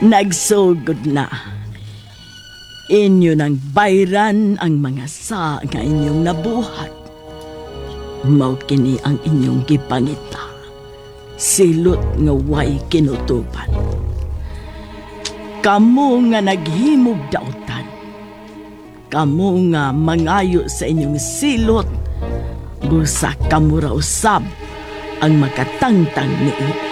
Nagsugod na. Inyo nang bayran ang mga sa nga inyong nabuhat. Mao kini ang inyong gipangita. Silot nga way kinutupan. Kamu nga naghimog dautan. Kamu nga mangayo sa inyong silot. Busa kamu raw sab ang makatangtang ni